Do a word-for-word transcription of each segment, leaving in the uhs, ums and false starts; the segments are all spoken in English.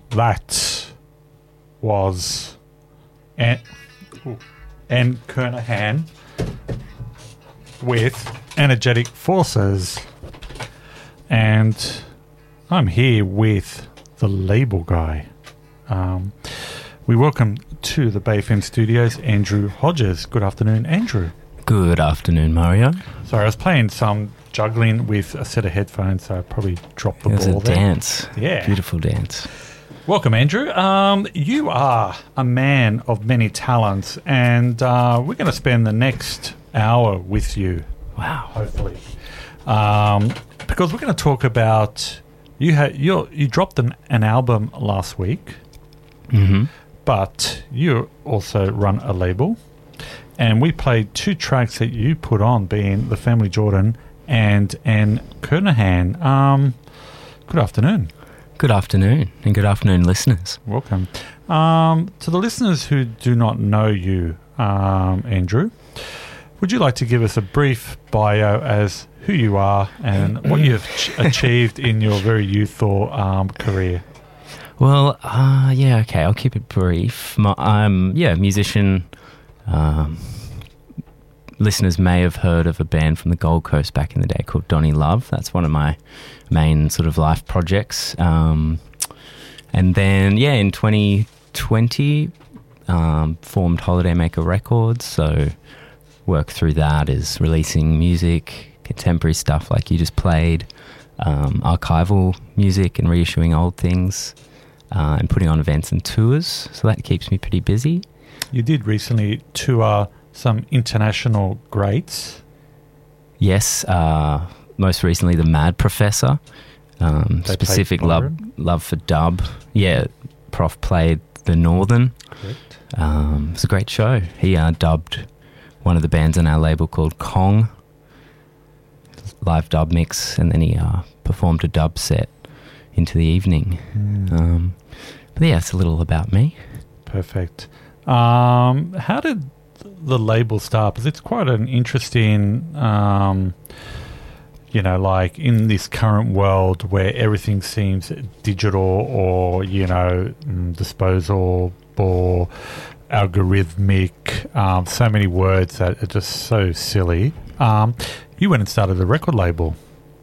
That was Anne, Anne Kernahan with Energetic Forces. And I'm here with the label guy. Um, we welcome to the Bay F M studios Andrew Hodges. Good afternoon, Andrew. Good afternoon, Mario. Sorry, I was playing some juggling with a set of headphones, so I probably dropped the it was ball a there. dance. Yeah. Beautiful dance. Welcome, Andrew. Um, you are a man of many talents, and uh, we're going to spend the next hour with you. Wow. Hopefully. Um, because we're going to talk about, you had you you dropped an, an album last week, Mm-hmm. but you also run a label, and we played two tracks that you put on, being The Family Jordan and Anne Kernahan. Um, good afternoon. Good afternoon, and good afternoon, listeners. Welcome. Um, to the listeners who do not know you, um, Andrew, would you like to give us a brief bio as who you are and what you've ch- achieved in your very youthful um, career? Well, uh, yeah, okay, I'll keep it brief. My, I'm, yeah, a musician. Um, listeners may have heard of a band from the Gold Coast back in the day called Donny Love. That's one of my main sort of life projects. Um, and then, yeah, in twenty twenty, um, formed Holiday Maker Records. So work through that is releasing music, contemporary stuff like you just played, um, archival music and reissuing old things, uh, and putting on events and tours. So that keeps me pretty busy. You did recently tour some international greats. Yes, uh, most recently the Mad Professor, um, They specific played love Byron? love for dub. Yeah, Prof played the Northern. Correct. Um, it was a great show. He uh, dubbed one of the bands on our label called Kong, live dub mix, and then he uh, performed a dub set into the evening. Mm. Um, but yeah, it's a little about me. Perfect. Um, how did the label start? Because it's quite an interesting, um, you know, like in this current world where everything seems digital or, you know, mm, disposal or algorithmic, um, so many words that are just so silly. Um, you went and started a record label.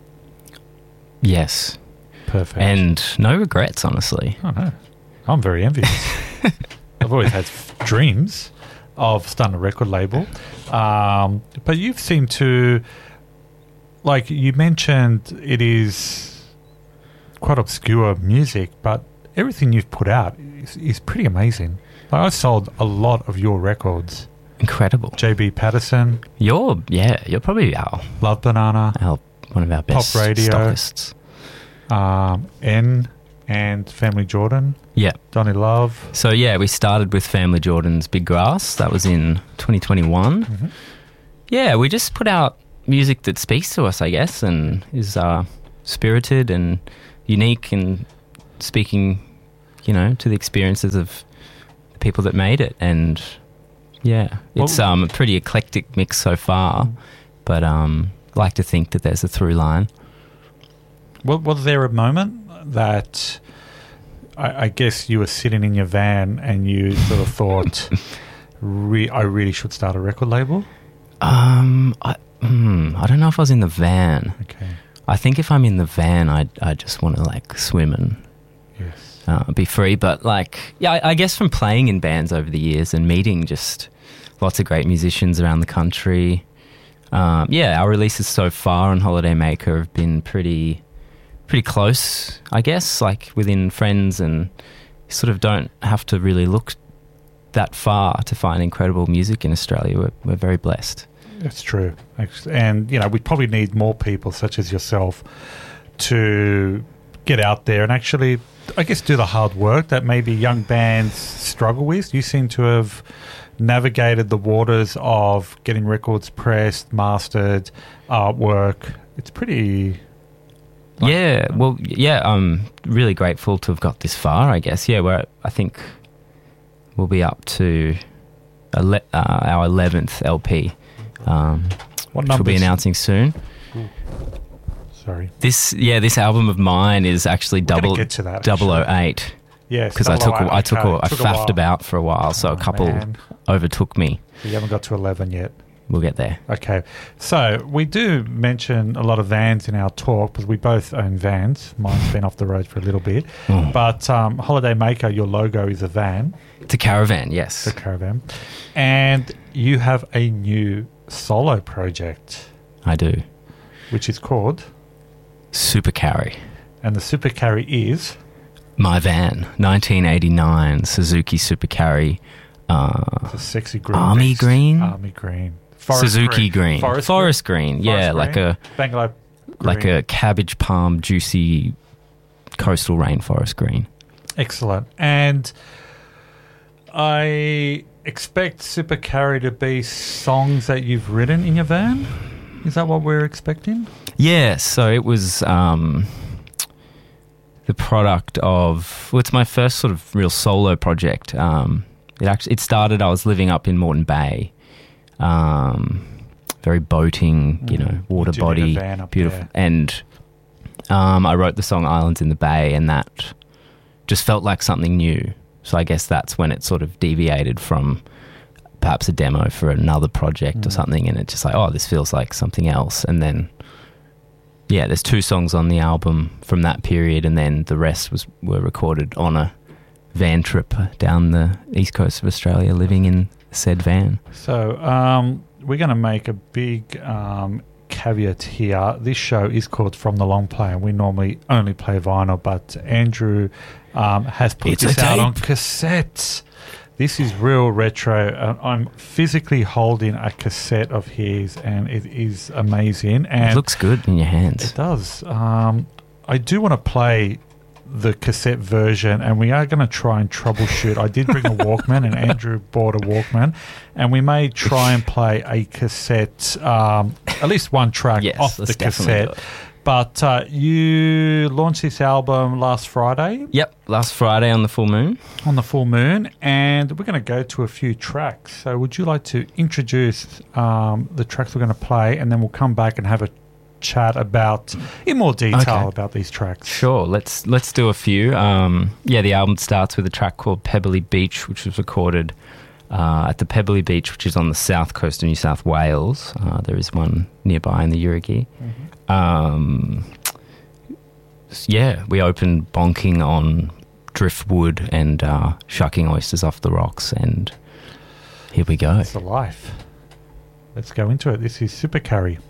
Yes. Perfect. And no regrets, honestly. Oh, no. I'm very envious. I've always had f- dreams of starting a record label. Um, but you've seemed to, like you mentioned, it is quite obscure music, but everything you've put out is, is pretty amazing. Like, I've sold a lot of your records. Incredible. J B Patterson, You're, yeah, you're probably our, Love Banana, our one of our best Pop Radio. stockists. um, N and Family Jordan, Yeah. Donny Love. So, yeah, we started with Family Jordan's Big Grass. That was in twenty twenty-one. Mm-hmm. Yeah, we just put out music that speaks to us, I guess, and is uh, spirited and unique and speaking, you know, to the experiences of the people that made it. And, yeah, it's Well- um, a pretty eclectic mix so far, but um, I like to think that there's a through line. Well, was there a moment that I, I guess you were sitting in your van and you sort of thought, Re- I really should start a record label? Um, I, hmm, I don't know if I was in the van. Okay. I think if I'm in the van, I I just want to like swim and Yes. uh, be free. But like, yeah, I, I guess from playing in bands over the years and meeting just lots of great musicians around the country. Um, yeah, our releases so far on Holiday Maker have been pretty pretty close, I guess. Like within friends, and you sort of don't have to really look that far to find incredible music in Australia. We're we're very blessed. That's true. Actually. And, you know, we probably need more people such as yourself to get out there and actually, I guess, do the hard work that maybe young bands struggle with. You seem to have navigated the waters of getting records pressed, mastered, artwork. It's pretty... Like, yeah, well, yeah, I'm really grateful to have got this far, I guess. Yeah, we're, I think we'll be up to ele- uh, our eleventh L P, um, What which we'll be numbers? announcing soon. Sorry. This, yeah, this album of mine is actually We're gonna double get to that, double oh eight. Yeah, because I still took a, alright, I took okay. a, I Took a faffed while. about for a while, so Oh, a couple man. overtook me. You haven't got to eleven yet. We'll get there. Okay, so we do mention a lot of vans in our talk because we both own vans. Mine's been off the road for a little bit. Oh. But um, Holiday Maker, your logo is a van, It's a caravan, yes. a caravan. And you have a new solo project, I do. which is called, Super Carry. and the Super Carry is, My van, nineteen eighty-nine Suzuki Super Carry. Uh, it's a sexy green. Army beast. green? Army green. Forest Suzuki green. Forest, Forest green. Yeah, Forest like green. a Bangalow green. like a cabbage palm juicy coastal rainforest green. Excellent. And I expect Super Carry to be songs that you've written in your van. Is that what we're expecting? Yeah, so it was um, the product of, well, it's my first sort of real solo project. Um, it actually it started, I was living up in Moreton Bay, um, very boating, you know, Mm. water You do need a body, van up beautiful. there. And um, I wrote the song Islands in the Bay, and that just felt like something new. So I guess that's when it sort of deviated from perhaps a demo for another project or Mm. something, and it's just like, oh, this feels like something else. And then yeah, there's two songs on the album from that period, and then the rest was were recorded on a van trip down the east coast of Australia, living in said van. So um, we're going to make a big um, caveat here. This show is called From the Long Play, and we normally only play vinyl, but Andrew um, has put It's this a out on tape. cassette. This is real retro. Uh, I'm physically holding a cassette of his, and it is amazing. And It looks good in your hands. it does. Um, I do want to play the cassette version, and we are going to try and troubleshoot. I did bring a Walkman, and Andrew bought a Walkman, and we may try and play a cassette, um, at least one track Yes, off let's the definitely cassette. do it. But uh, you launched this album last Friday Yep, last Friday on the full moon. on the full moon, and we're going to go to a few tracks. So would you like to introduce um, the tracks we're going to play, and then we'll come back and have a chat about in more detail Okay. about these tracks? Sure, let's let's do a few. Um, yeah, the album starts with a track called Pebbly Beach, which was recorded uh, at the Pebbly Beach, which is on the south coast of New South Wales. Uh, there is one nearby in the Yurigi. Mm-hmm. Um, yeah, we opened bonking on driftwood and uh, shucking oysters off the rocks, and here we go. It's the life. Let's go into it. This is Super Carry.